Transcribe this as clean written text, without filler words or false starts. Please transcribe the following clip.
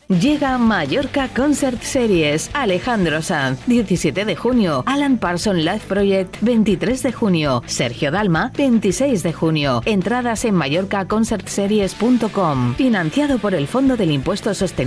Llega Mallorca Concert Series. Alejandro Sanz, 17 de junio. Alan Parsons Live Project, 23 de junio. Sergio Dalma, 26 de junio. Entradas en mallorcaconcertseries.com. Financiado por el Fondo del Impuesto Sostenible